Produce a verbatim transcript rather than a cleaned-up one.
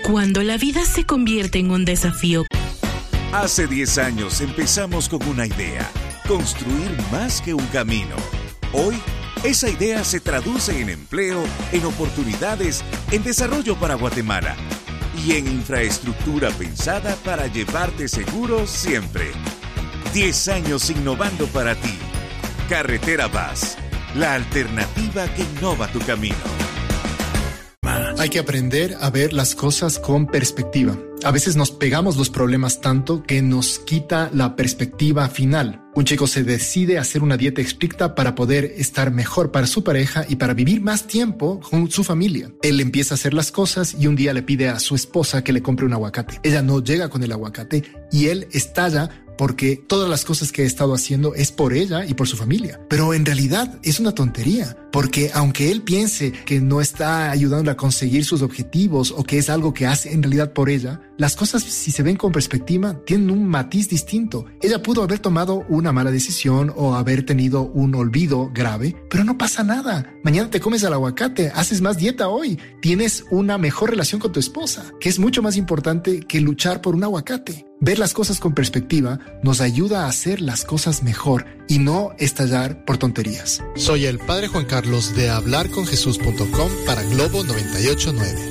Cuando la vida se convierte en un desafío. Hace diez años empezamos con una idea, construir más que un camino. Hoy, esa idea se traduce en empleo, en oportunidades, en desarrollo para Guatemala y en infraestructura pensada para llevarte seguro siempre. diez años innovando para ti. Carretera Vaz, la alternativa que innova tu camino. Hay que aprender a ver las cosas con perspectiva. A veces nos pegamos los problemas tanto que nos quita la perspectiva final. Un chico se decide a hacer una dieta estricta para poder estar mejor para su pareja y para vivir más tiempo con su familia. Él empieza a hacer las cosas y un día le pide a su esposa que le compre un aguacate. Ella no llega con el aguacate y él estalla porque todas las cosas que ha estado haciendo es por ella y por su familia. Pero en realidad es una tontería, porque aunque él piense que no está ayudando a conseguir sus objetivos o que es algo que hace en realidad por ella, las cosas, si se ven con perspectiva, tienen un matiz distinto. Ella pudo haber tomado una mala decisión o haber tenido un olvido grave, pero no pasa nada. Mañana te comes el aguacate, haces más dieta hoy, tienes una mejor relación con tu esposa, que es mucho más importante que luchar por un aguacate. Ver las cosas con perspectiva nos ayuda a hacer las cosas mejor y no estallar por tonterías. Soy el Padre Juan Carlos de hablar con jesús punto com para Globo noventa y ocho punto nueve.